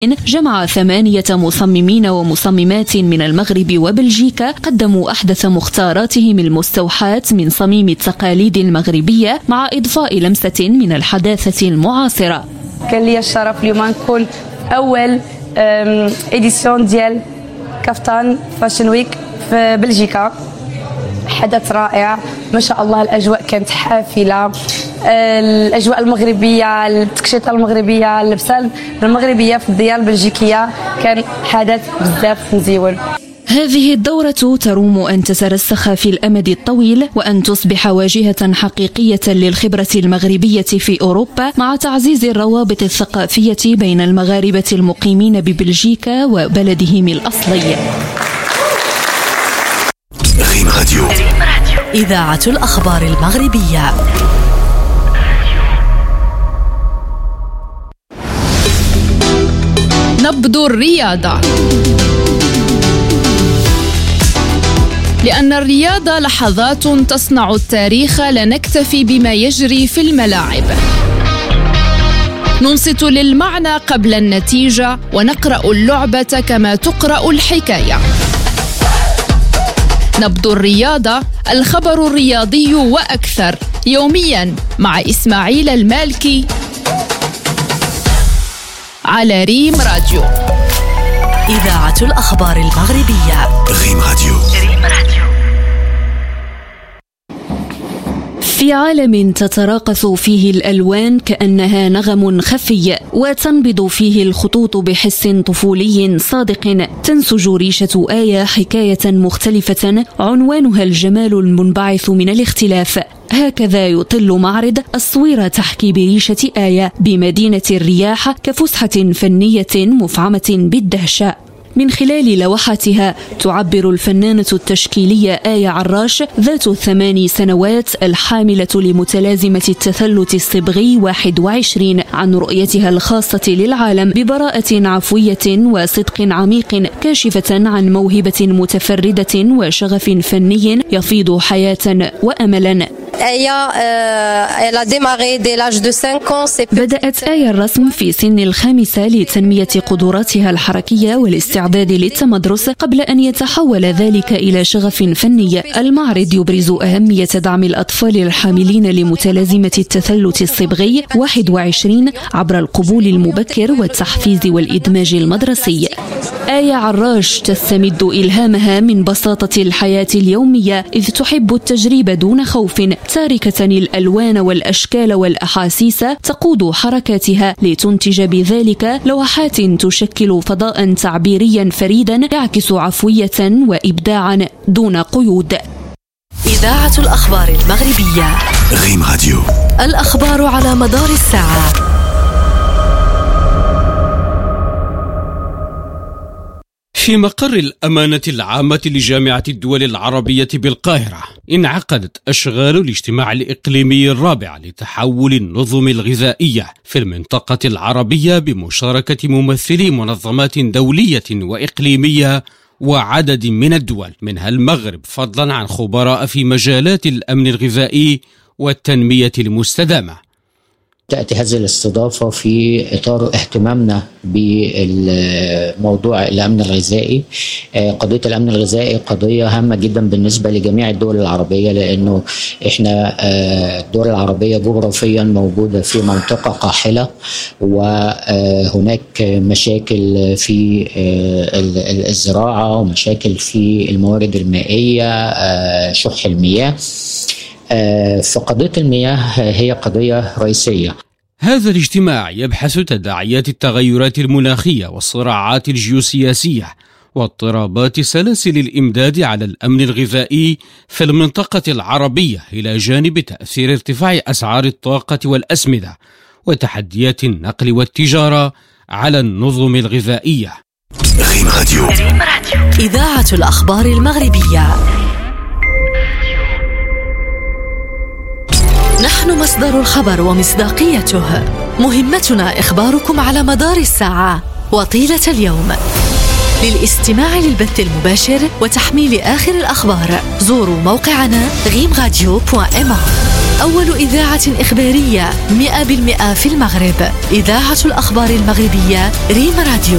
جمع 8 مصممين ومصممات من المغرب وبلجيكا قدموا أحدث مختاراتهم المستوحاة من صميم التقاليد المغربية مع إضفاء لمسة من الحداثة المعاصرة. كان لي الشرف اليوم نكون أول إديسيون ديال كافتان فاشن ويك في بلجيكا. حدث رائع ما شاء الله، الأجواء كانت حافلة، الأجواء المغربية، التكشيطة المغربية، اللبسة المغربية في الديار البلجيكية، كان حدث بزاف مزيون. هذه الدورة تروم أن تترسخ في الأمد الطويل وأن تصبح واجهة حقيقية للخبرة المغربية في أوروبا، مع تعزيز الروابط الثقافية بين المغاربة المقيمين ببلجيكا وبلدهم الأصلي. ريم راديو، إذاعة الأخبار المغربية. نبض الرياضة، لأن الرياضة لحظات تصنع التاريخ، لا نكتفي بما يجري في الملاعب. ننصت للمعنى قبل النتيجة، ونقرأ اللعبة كما تقرأ الحكاية. نبض الرياضة، الخبر الرياضي وأكثر، يوميا مع إسماعيل المالكي على ريم راديو، إذاعة الأخبار المغربية. ريم راديو. في عالم تتراقص فيه الألوان كأنها نغم خفي، وتنبض فيه الخطوط بحس طفولي صادق، تنسج ريشة آية حكاية مختلفة عنوانها الجمال المنبعث من الاختلاف. هكذا يطل معرض الصويرة تحكي بريشة آية بمدينة الرياح كفسحة فنية مفعمة بالدهشة. من خلال لوحاتها تعبر الفنانة التشكيلية آية عراش ذات 8 سنوات الحاملة لمتلازمة التثلث الصبغي 21 عن رؤيتها الخاصة للعالم ببراءة عفوية وصدق عميق، كاشفة عن موهبة متفردة وشغف فني يفيض حياة وأملا. بدأت آية الرسم في سن 5 لتنمية قدراتها الحركية والاستعداد للتمدرس قبل أن يتحول ذلك إلى شغف فني. المعرض يبرز أهمية دعم الأطفال الحاملين لمتلازمة التثلث الصبغي 21 عبر القبول المبكر والتحفيز والإدماج المدرسي. آية عراش تستمد إلهامها من بساطة الحياة اليومية، إذ تحب التجريب دون خوف، تاركة الألوان والأشكال والأحاسيس تقود حركاتها لتنتج بذلك لوحات تشكل فضاء تعبيريا فريدا يعكس عفوية وإبداعا دون قيود. إذاعة الأخبار المغربية. ريم راديو، الأخبار على مدار الساعة. في مقر الأمانة العامة لجامعة الدول العربية بالقاهرة انعقدت أشغال الاجتماع الإقليمي الرابع لتحول النظم الغذائية في المنطقة العربية بمشاركة ممثلي منظمات دولية وإقليمية وعدد من الدول منها المغرب، فضلا عن خبراء في مجالات الأمن الغذائي والتنمية المستدامة. تأتي هذه الاستضافة في إطار اهتمامنا بالموضوع الأمن الغذائي. قضية الأمن الغذائي قضية هامة جدا بالنسبة لجميع الدول العربية، لأنه إحنا الدول العربية جغرافيا موجودة في منطقة قاحلة، وهناك مشاكل في الزراعة ومشاكل في الموارد المائية، شح المياه. فقضية المياه هي قضية رئيسية. هذا الاجتماع يبحث تداعيات التغيرات المناخية والصراعات الجيوسياسية واضطرابات سلاسل الإمداد على الأمن الغذائي في المنطقة العربية، إلى جانب تأثير ارتفاع أسعار الطاقة والأسمدة وتحديات النقل والتجارة على النظم الغذائية. ريم راديو، إذاعة الأخبار المغربية. نحن مصدر الخبر ومصداقيته، مهمتنا إخباركم على مدار الساعة وطيلة اليوم. للاستماع للبث المباشر وتحميل آخر الأخبار زوروا موقعنا rimradio.ma. أول إذاعة إخبارية 100% في المغرب. إذاعة الأخبار المغربية ريم راديو.